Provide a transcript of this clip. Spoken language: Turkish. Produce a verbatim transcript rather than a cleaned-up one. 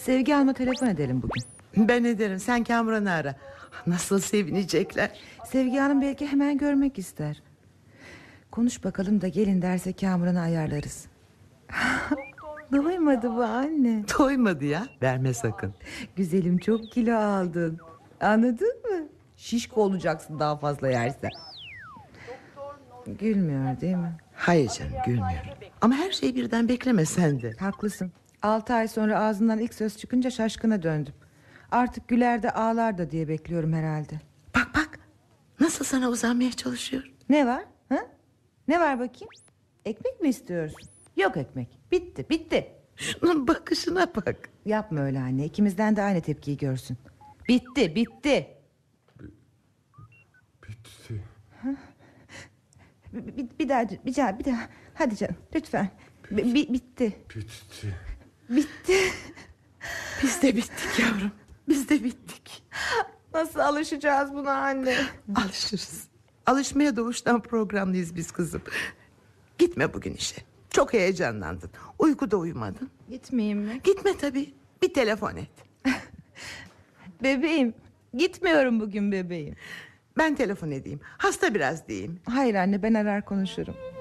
Sevgi Hanım'a telefon edelim bugün. Ben ederim, sen Kamuran'ı ara. Nasıl sevinecekler. Sevgi Hanım belki hemen görmek ister. Konuş bakalım da gelin derse Kamuran'ı ayarlarız. Doymadı bu anne. Doymadı ya, verme sakın. Güzelim, çok kilo aldın. Anladın mı? Şişko olacaksın daha fazla yersen. Gülmüyor değil mi? Hayır canım, gülmüyorum. Ama her şeyi birden bekleme sen de. Haklısın. Altı ay sonra ağzından ilk söz çıkınca şaşkına döndüm. Artık güler de ağlar da diye bekliyorum herhalde. Bak bak, nasıl sana uzanmaya çalışıyor. Ne var? Ha? Ne var bakayım? Ekmek mi istiyorsun? Yok ekmek. Bitti, bitti. Şunun bakışına bak. Yapma öyle anne. İkimizden de aynı tepkiyi görsün. Bitti, bitti. Bitti. Bir, bir, bir daha, bir daha, bir daha. Hadi canım, lütfen. Bi- bi- bitti. Bitti. Bitti. Biz de bittik yavrum. Biz de bittik. Nasıl alışacağız buna anne? Alışırız. Alışmaya doğuştan programlıyız biz kızım. Gitme bugün işe. Çok heyecanlandın. Uykuda uyumadın. Gitmeyeyim mi? Gitme tabii. Bir telefon et. Bebeğim. Gitmiyorum bugün bebeğim. Ben telefon edeyim. Hasta biraz diyeyim. Hayır anne, ben arar konuşurum.